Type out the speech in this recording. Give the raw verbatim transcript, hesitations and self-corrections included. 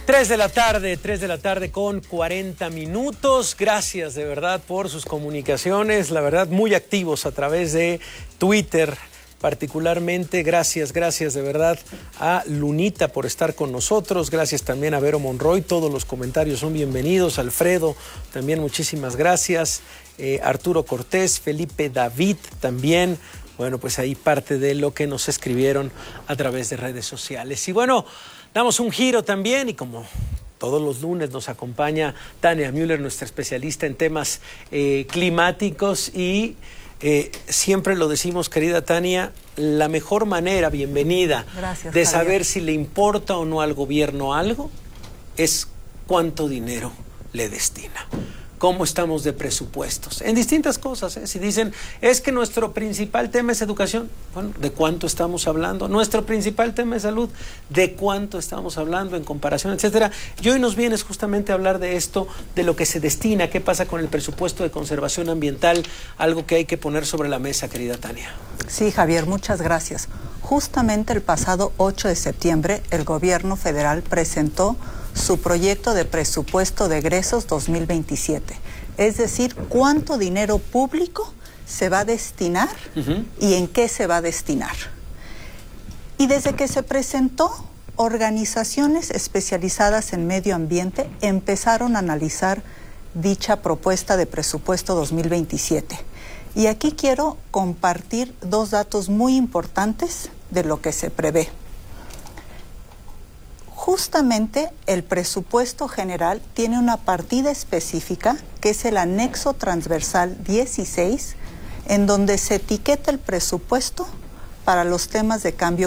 Tres de la tarde, tres de la tarde con cuarenta minutos. Gracias de verdad por sus comunicaciones, la verdad muy activos a través de Twitter. Particularmente, gracias, gracias de verdad a Lunita por estar con nosotros, gracias también a Vero Monroy, todos los comentarios son bienvenidos, Alfredo, también muchísimas gracias, eh, Arturo Cortés, Felipe David también, bueno, pues ahí parte de lo que nos escribieron a través de redes sociales. Y bueno, damos un giro también y como todos los lunes nos acompaña Tania Müller, nuestra especialista en temas eh, climáticos y Eh, siempre lo decimos, querida Tania, la mejor manera, bienvenida, Gracias, de Javier. saber si le importa o no al gobierno algo es cuánto dinero le destina. ¿Cómo estamos de presupuestos? En distintas cosas, ¿eh? Si dicen, es que nuestro principal tema es educación, bueno, ¿de cuánto estamos hablando? Nuestro principal tema es salud, ¿de cuánto estamos hablando en comparación, etcétera? Y hoy nos vienes justamente a hablar de esto, de lo que se destina, qué pasa con el presupuesto de conservación ambiental, algo que hay que poner sobre la mesa, querida Tania. Sí, Javier, muchas gracias. Justamente el pasado ocho de septiembre, el gobierno federal presentó su proyecto de presupuesto de egresos dos mil veintisiete, es decir, cuánto dinero público se va a destinar uh-huh. y en qué se va a destinar. Y desde que se presentó, organizaciones especializadas en medio ambiente empezaron a analizar dicha propuesta de presupuesto dos mil veintisiete. Y aquí quiero compartir dos datos muy importantes de lo que se prevé. Justamente el presupuesto general tiene una partida específica que es el anexo transversal dieciséis, en donde se etiqueta el presupuesto para los temas de cambio